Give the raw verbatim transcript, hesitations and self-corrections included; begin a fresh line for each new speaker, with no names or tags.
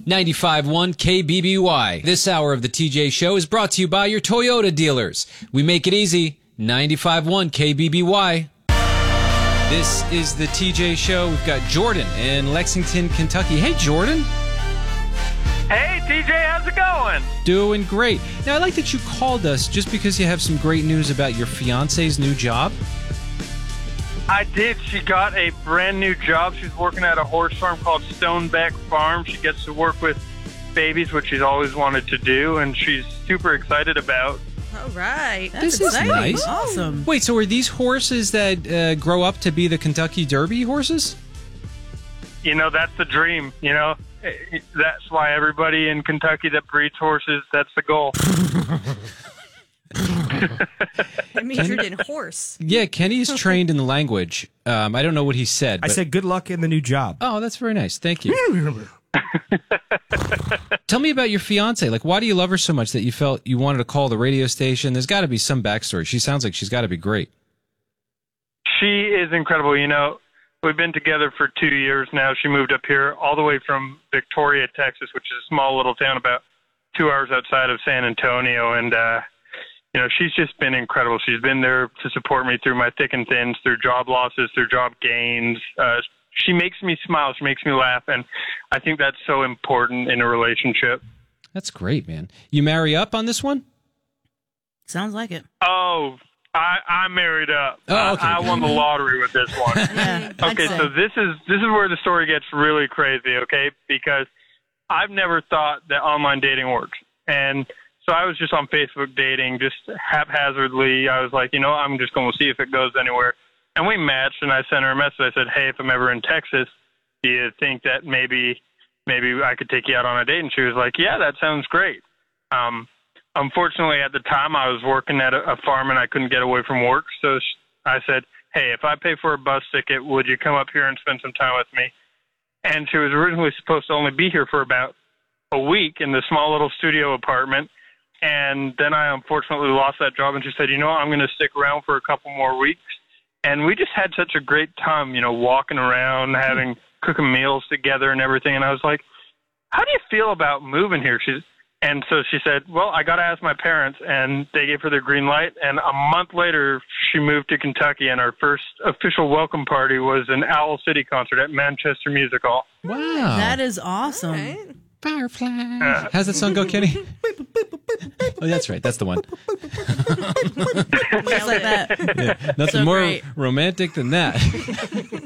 ninety-five point one K B B Y. This hour of the T J Show is brought to you by your Toyota dealers. We make it easy. ninety-five point one K B B Y. This is the T J Show. We've got Jordan in Lexington, Kentucky. Hey, Jordan.
Hey, T J, how's it going?
Doing great. Now, I like that you called us just because you have some great news about your fiance's new job.
I did. She got a brand new job. She's working at a horse farm called Stonebeck Farm. She gets to work with babies, which she's always wanted to do, and she's super excited about.
All right.
This
That's
is
exciting.
nice.
Awesome.
Wait, so are these horses that uh, grow up to be the Kentucky Derby horses?
You know, that's the dream, you know. That's why everybody in Kentucky that breeds horses, that's the goal.
It majored in horse.
Yeah, Kenny's trained in the language. Um, I don't know what he said.
I
but...
said good luck in the new job.
Oh, that's very nice. Thank you. Tell me about your fiance. Like, why do you love her so much that you felt you wanted to call the radio station? There's got to be some backstory. She sounds like she's got to be great.
She is incredible. You know, we've been together for two years now. She moved up here all the way from Victoria, Texas, which is a small little town about two hours outside of San Antonio. And, uh, you know, she's just been incredible. She's been there to support me through my thick and thins, through job losses, through job gains. Uh, she makes me smile. She makes me laugh. And I think that's so important in a relationship.
That's great, man. You marry up on this one?
Sounds like it.
Oh, I, I married up.
Oh, okay.
I, I won the lottery with this one.
Yeah, I'd
Okay,
say.
so this is this is where the story gets really crazy, okay? Because I've never thought that online dating works. And so I was just on Facebook dating, just haphazardly. I was like, you know, I'm just going to see if it goes anywhere. And we matched, and I sent her a message. I said, hey, if I'm ever in Texas, do you think that maybe maybe I could take you out on a date? And she was like, yeah, that sounds great. Um, unfortunately, at the time, I was working at a, a farm, and I couldn't get away from work. So she, I said, hey, if I pay for a bus ticket, would you come up here and spend some time with me? And she was originally supposed to only be here for about a week in the small little studio apartment. And then I unfortunately lost that job, and she said, you know what, I'm going to stick around for a couple more weeks. And we just had such a great time, you know, walking around, having, cooking meals together and everything. And I was like, how do you feel about moving here? She's, and so she said, well, I got to ask my parents, and they gave her the green light. And a month later, she moved to Kentucky, and our first official welcome party was an Owl City concert at Manchester Music Hall.
Wow.
That is awesome. Right.
Firefly.
Uh,
How's that song go, Kenny? Oh, that's right. That's the one.
Just like that.
Yeah, nothing
So
more
great.
romantic than that.